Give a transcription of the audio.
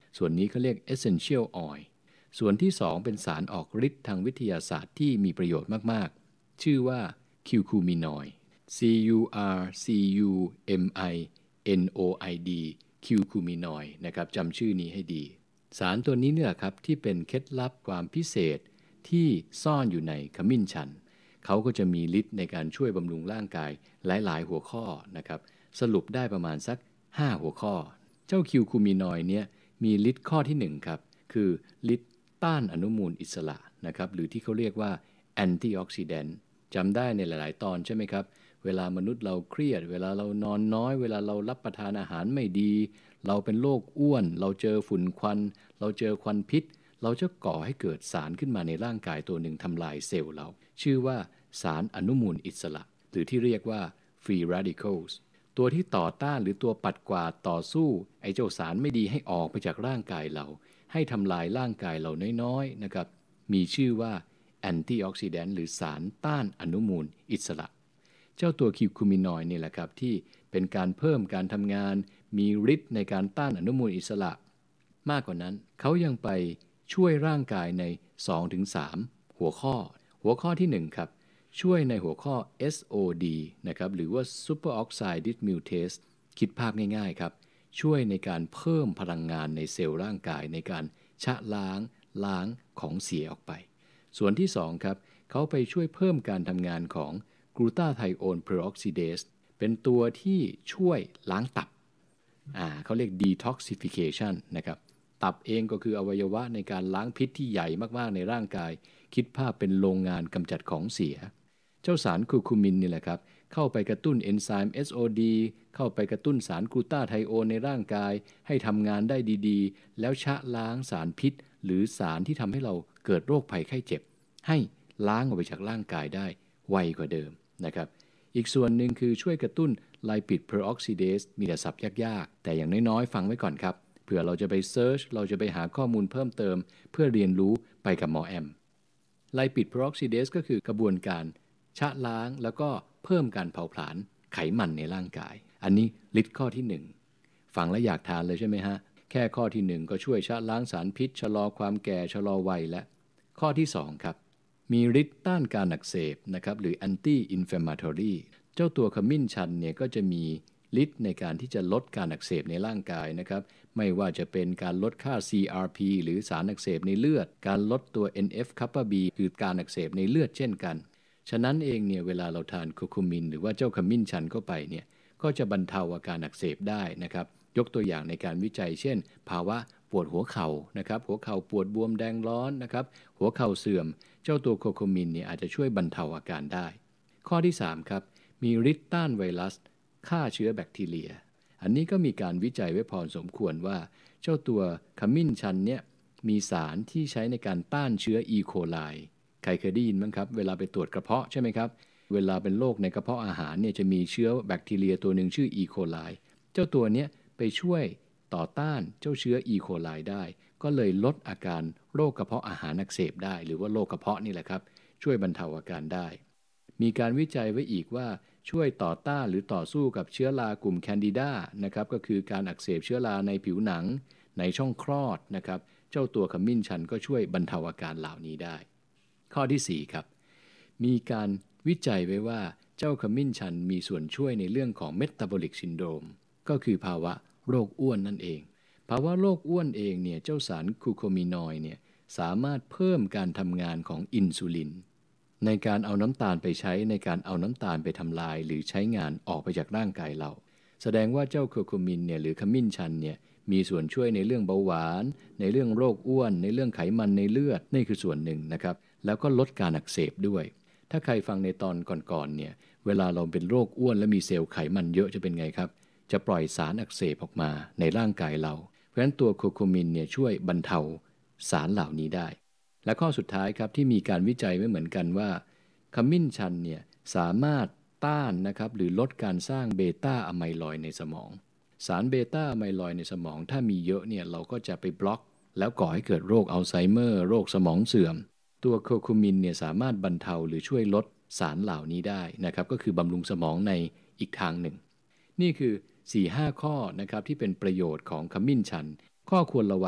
ส่วนนี้เขาเรียก essential oil ส่วนที่2เป็นสารออกฤทธิ์ทางวิทยาศาสตร์ที่มีประโยชน์มากๆชื่อว่า curcuminoid curcuminoid curcuminoid นะครับจำชื่อนี้ให้ดีสารตัวนี้เนี่ยครับที่เป็นเคล็ดลับความพิเศษที่ซ่อนอยู่ในขมิ้นชันเขาก็จะมีฤทธิ์ในการช่วยบำรุงร่างกายหลายๆหัวข้อนะครับสรุปได้ประมาณสัก5หัวข้อเจ้าคิวคูมินอยด์เนี่ยมีฤทธิ์ข้อที่1ครับคือฤทธิ์ต้านอนุมูลอิสระนะครับหรือที่เขาเรียกว่าแอนตี้ออกซิแดนต์จำได้ในหลายๆตอนใช่ไหมครับเวลามนุษย์เราเครียดเวลาเรานอนน้อยเวลาเรารับประทานอาหารไม่ดีเราเป็นโรคอ้วนเราเจอฝุ่นควันเราเจอควันพิษเราจะก่อให้เกิดสารขึ้นมาในร่างกายตัวหนึ่งทำลายเซลล์เราชื่อว่าสารอนุมูลอิสระหรือที่เรียกว่า free radicals ตัวที่ต่อต้านหรือตัวปัดกวาดต่อสู้ไอ้เจ้าสารไม่ดีให้ออกไปจากร่างกายเราให้ทำลายร่างกายเราน้อยๆนะครับมีชื่อว่าแอนตี้ออกซิแดนต์หรือสารต้านอนุมูลอิสระเจ้าตัวคิวคูมินอยด์นี่แหละครับที่เป็นการเพิ่มการทำงานมีฤทธิ์ในการต้านอนุมูลอิสระมากกว่านั้นเขายังไปช่วยร่างกายใน 2-3 หัวข้อที่1ครับช่วยในหัวข้อ SOD นะครับหรือว่า Superoxide Dismutase คิดภาพง่ายๆครับช่วยในการเพิ่มพลังงานในเซลล์ร่างกายในการชะล้างของเสียออกไปส่วนที่2ครับเขาไปช่วยเพิ่มการทำงานของกลูตาไทโอนเพอร์ออกซิเดสเป็นตัวที่ช่วยล้างตับเขาเรียก detoxification นะครับตับเองก็คืออวัยวะในการล้างพิษที่ใหญ่มากๆในร่างกายคิดภาพเป็นโรงงานกำจัดของเสียเจ้าสารคูคูมินนี่แหละครับเข้าไปกระตุ้นเอนไซม์ SOD เข้าไปกระตุ้นสารกลูตาไทโอนในร่างกายให้ทำงานได้ดีๆแล้วชะล้างสารพิษหรือสารที่ทำให้เราเกิดโรคภัยไข้เจ็บให้ล้างออกไปจากร่างกายได้ไวกว่าเดิมนะครับอีกส่วนหนึ่งคือช่วยกระตุ้นไลปิดเพอร์ออกซิเดสมีแต่ศัพท์ยากๆแต่อย่างน้อยๆฟังไว้ก่อนครับเผื่อเราจะไปเซิร์ชเราจะไปหาข้อมูลเพิ่มเติมเพื่อเรียนรู้ไปกับหมอแอมไลปิดเพอร์ออกซิเดสก็คือกระบวนการชะล้างแล้วก็เพิ่มการเผาผลาญไขมันในร่างกายอันนี้ฤทธิ์ข้อที่1ฟังแล้วอยากทานเลยใช่ไหมฮะแค่ข้อที่1ก็ช่วยชะล้างสารพิษชะลอความแก่ชะลอวัยและข้อที่2ครับมีฤทธิ์ต้านการอักเสบนะครับหรือ anti inflammatory เจ้าตัวขมิ้นชันเนี่ยก็จะมีฤทธิ์ในการที่จะลดการอักเสบในร่างกายนะครับไม่ว่าจะเป็นการลดค่า CRP หรือสารอักเสบในเลือดการลดตัว NF-κB คือการอักเสบในเลือดเช่นกันฉะนั้นเองเนี่ยเวลาเราทานคูคูมินหรือว่าเจ้าขมิ้นชันเข้าไปเนี่ยก็จะบรรเทาอาการอักเสบได้นะครับยกตัวอย่างในการวิจัยเช่นภาวะปวดหัวเข่านะครับหัวเข่าปวดบวมแดงร้อนนะครับหัวเข่าเสื่อมเจ้าตัวโคโคมินเนี่ยอาจจะช่วยบรรเทาอาการได้ข้อที่3ครับมีฤทธิ์ต้านไวรัสฆ่าเชื้อแบคทีเรียอันนี้ก็มีการวิจัยไว้พอสมควรว่าเจ้าตัวขมิ้นชันเนี่ยมีสารที่ใช้ในการต้านเชื้ออีโคไลใครเคยได้ยินมั้งครับเวลาไปตรวจกระเพาะใช่ไหมครับเวลาเป็นโรคในกระเพาะอาหารเนี่ยจะมีเชื้อแบคทีเรียตัวหนึ่งชื่ออีโคไลเจ้าตัวเนี้ยไปช่วยต่อต้านเจ้าเชื้ออีโคไลได้ก็เลยลดอาการโรคกระเพาะอาหารอักเสบได้หรือว่าโรคกระเพาะนี่แหละครับช่วยบรรเทาอาการได้มีการวิจัยไว้อีกว่าช่วยต่อต้านหรือต่อสู้กับเชื้อรากลุ่มแคนดิดานะครับก็คือการอักเสบเชื้อราในผิวหนังในช่องคลอดนะครับเจ้าตัวขมิ้นชันก็ช่วยบรรเทาอาการเหล่านี้ได้ข้อที่4ครับมีการวิจัยไว้ว่าเจ้าขมิ้นชันมีส่วนช่วยในเรื่องของเมตาบอลิกซินโดรมก็คือภาวะโรคอ้วนนั่นเองภาวะโรคอ้วนเองเนี่ยเจ้าสารคูโคมินอยด์เนี่ยสามารถเพิ่มการทำงานของอินซูลินในการเอาน้ำตาลไปใช้ในการเอาน้ำตาลไปทำลายหรือใช้งานออกไปจากร่างกายเราแสดงว่าเจ้าโคโคมินเนี่ยหรือขมิ้นชันเนี่ยมีส่วนช่วยในเรื่องเบาหวานในเรื่องโรคอ้วนในเรื่องไขมันในเลือดนี่คือส่วนหนึ่งนะครับแล้วก็ลดการอักเสบด้วยถ้าใครฟังในตอนก่อนๆเนี่ยเวลาเราเป็นโรคอ้วนและมีเซลล์ไขมันเยอะจะเป็นไงครับจะปล่อยสารอักเสบออกมาในร่างกายเราเพราะฉะนั้นตัวโคโคมินเนี่ยช่วยบรรเทาสารเหล่านี้ได้และข้อสุดท้ายครับที่มีการวิจัยไว้เหมือนกันว่าขมิ้นชันเนี่ยสามารถต้านนะครับหรือลดการสร้างเบต้าอะไมลอยด์ในสมองสารเบต้าอะไมลอยด์ในสมองถ้ามีเยอะเนี่ยเราก็จะไปบล็อกแล้วก่อให้เกิดโรคอัลไซเมอร์โรคสมองเสื่อมตัวโคโคมินเนี่ยสามารถบรรเทาหรือช่วยลดสารเหล่านี้ได้นะครับก็คือบำรุงสมองในอีกทางหนึ่งนี่คือ 4-5 ข้อนะครับที่เป็นประโยชน์ของขมิ้นชันข้อควรระวัง